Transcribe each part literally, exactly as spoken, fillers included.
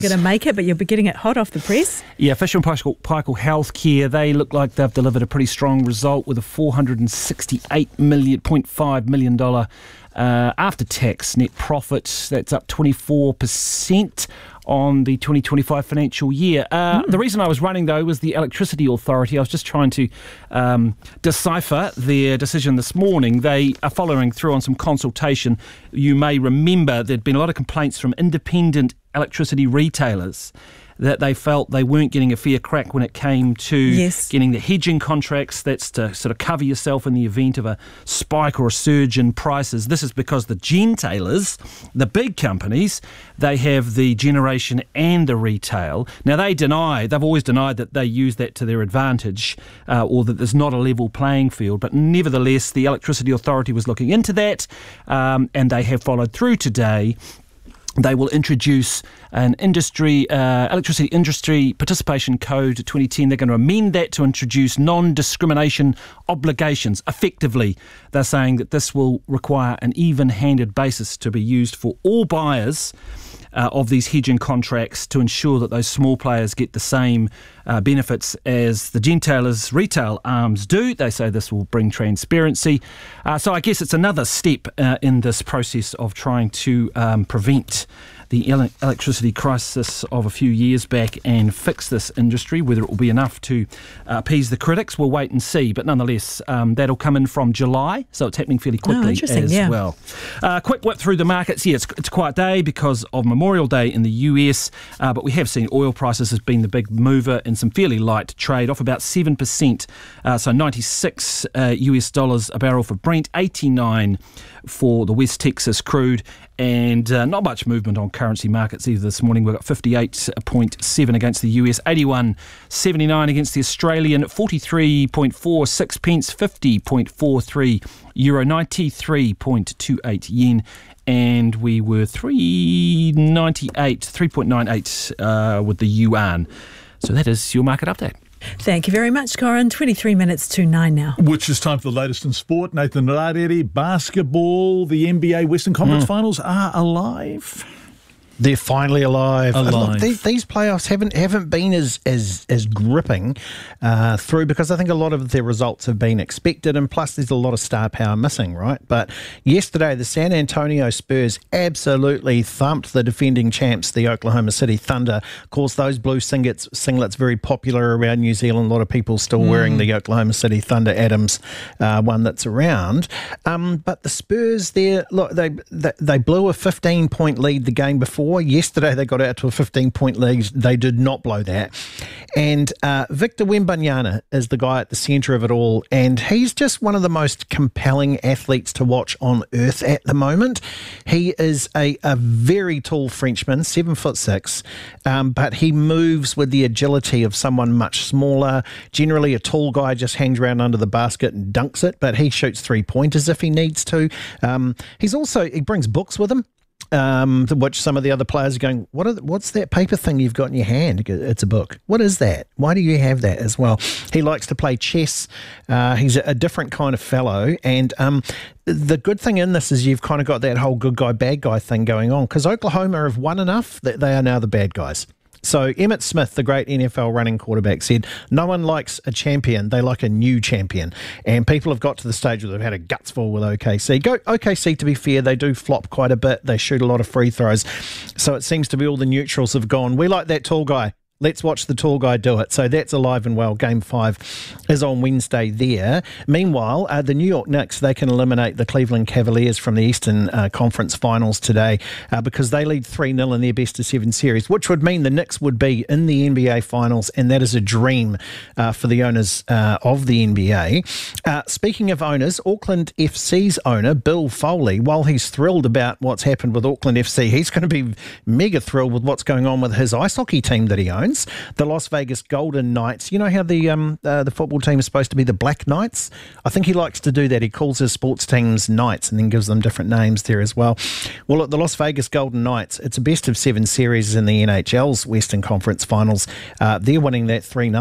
Going to make it, but you'll be getting it hot off the press. Yeah, Fisher and Paykel, Paykel Healthcare, they look like they've delivered a pretty strong result with a four hundred sixty-eight point five million dollars uh, after-tax net profit. That's up twenty-four percent on the twenty twenty-five financial year. Uh, mm. The reason I was running, though, was the Electricity Authority. I was just trying to um, decipher their decision this morning. They are following through on some consultation. You may remember there'd been a lot of complaints from independent electricity retailers that they felt they weren't getting a fair crack when it came to yes. getting the hedging contracts. That's to sort of cover yourself in the event of a spike or a surge in prices. This is because the gentailers, the big companies, they have the generation and the retail. Now, they deny, they've always denied that they use that to their advantage uh, or that there's not a level playing field. But nevertheless, the Electricity Authority was looking into that um, and they have followed through today. They will introduce an industry, uh, electricity industry participation code twenty ten. They're going to amend that to introduce non-discrimination obligations. Effectively, they're saying that this will require an even-handed basis to be used for all buyers Uh, of these hedging contracts to ensure that those small players get the same uh, benefits as the gentailers' retail arms do. They say this will bring transparency. Uh, so I guess it's another step uh, in this process of trying to um, prevent the ele- electricity crisis of a few years back and fix this industry. Whether it will be enough to uh, appease the critics, we'll wait and see. But nonetheless, um, that'll come in from July, so it's happening fairly quickly oh, as yeah. well. Uh, quick whip through the markets. Yeah, it's, it's a quiet day because of Memorial Day in the U S, uh, but we have seen oil prices has been the big mover in some fairly light trade, off about seven percent. Uh, so ninety-six uh, U S dollars a barrel for Brent, eighty-nine for the West Texas crude, and uh, not much movement on currency markets either this morning. We've got fifty-eight point seven against the U S, eighty-one seventy-nine against the Australian, forty-three point four six pence, fifty point four three euro, ninety-three point two eight yen, and we were three ninety-eight, three point nine eight uh, with the yuan. So that is your market update. Thank you very much, Corin. twenty-three minutes to nine now. Which is time for the latest in sport. Nathan Rarere, basketball, the N B A Western Conference mm. Finals are alive. They're finally alive. alive. Look, these, these playoffs haven't haven't been as as as gripping uh, through because I think a lot of their results have been expected, and plus there's a lot of star power missing, right? But yesterday, the San Antonio Spurs absolutely thumped the defending champs, the Oklahoma City Thunder. Of course, those blue singlets, singlets very popular around New Zealand. A lot of people still mm. wearing the Oklahoma City Thunder Adams uh, one that's around. Um, but the Spurs, there, look, they, they they blew a fifteen point lead the game before. Yesterday they got out to a fifteen point lead. They did not blow that. And uh, Victor Wembanyama is the guy at the centre of it all, and he's just one of the most compelling athletes to watch on earth at the moment. He is a, a very tall Frenchman, seven foot six, um, but he moves with the agility of someone much smaller. Generally, a tall guy just hangs around under the basket and dunks it, but he shoots three pointers if he needs to. Um, he's also he brings books with him. Um, which some of the other players are going, what are the, what's that paper thing you've got in your hand? It's a book. What is that? Why do you have that as well? He likes to play chess. Uh, he's a, a different kind of fellow. And um, the good thing in this is you've kind of got that whole good guy, bad guy thing going on, because Oklahoma have won enough that they are now the bad guys. So Emmitt Smith, the great N F L running quarterback, said, no one likes a champion, they like a new champion. And people have got to the stage where they've had a guts full with O K C. Go O K C, to be fair, they do flop quite a bit. They shoot a lot of free throws. So it seems to be all the neutrals have gone, we like that tall guy. Let's watch the tall guy do it. So that's alive and well. Game five is on Wednesday there. Meanwhile, uh, the New York Knicks, they can eliminate the Cleveland Cavaliers from the Eastern uh, Conference Finals today uh, because they lead three nil in their best of seven series, which would mean the Knicks would be in the N B A Finals, and that is a dream uh, for the owners uh, of the N B A. Uh, speaking of owners, Auckland F C's owner, Bill Foley, while he's thrilled about what's happened with Auckland F C, he's going to be mega thrilled with what's going on with his ice hockey team that he owns. The Las Vegas Golden Knights. You know how the um uh, the football team is supposed to be the Black Knights? I think he likes to do that. He calls his sports teams Knights and then gives them different names there as well. Well, look, the Las Vegas Golden Knights, it's a best of seven series in the N H L's Western Conference Finals. Uh, they're winning that three nothing.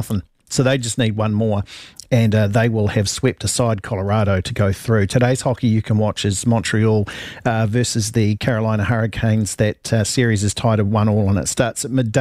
So they just need one more, and uh, they will have swept aside Colorado to go through. Today's hockey you can watch is Montreal uh, versus the Carolina Hurricanes. That uh, series is tied at one all, and it starts at midday.